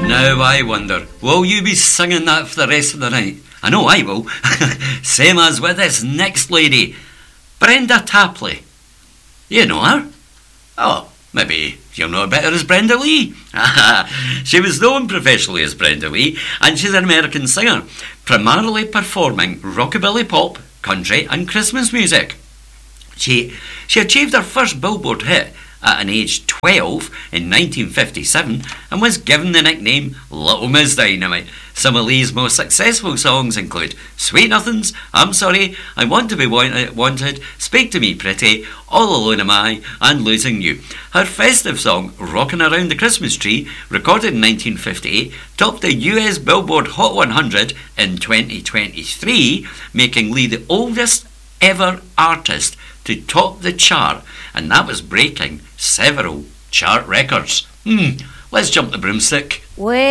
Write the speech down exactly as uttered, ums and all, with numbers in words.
Now I wonder, will you be singing that for the rest of the night? I know I will. Same as with this next lady, Brenda Tapley. You know her? Oh, maybe you'll know her better as Brenda Lee. She was known professionally as Brenda Lee, and she's an American singer, primarily performing rockabilly, pop, country and Christmas music. She, she achieved her first Billboard hit at an age twelve in nineteen fifty-seven and was given the nickname Little Miss Dynamite. Some of Lee's most successful songs include Sweet Nothings, I'm Sorry, I Want to Be Wanted, Speak to Me Pretty, All Alone Am I, and Losing You. Her festive song Rockin' Around the Christmas Tree, recorded in nineteen fifty-eight, topped the U S Billboard Hot one hundred in twenty twenty-three, making Lee the oldest ever artist to top the chart, and that was breaking several chart records. Hmm, let's jump the broomstick. Wait.